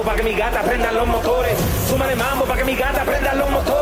mambo pa' que mi gata prenda los motores. Súmale mambo pa' que mi gata prenda los motores.